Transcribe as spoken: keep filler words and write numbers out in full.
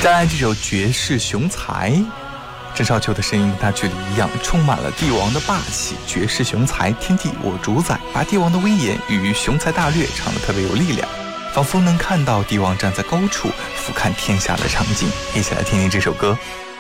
当然这首绝世雄才，郑少秋的声音跟他剧里一样，充满了帝王的霸气。绝世雄才，天地我主宰，把帝王的威严与雄才大略唱得特别有力量，仿佛能看到帝王站在高处俯瞰天下的场景。一起来听听这首歌。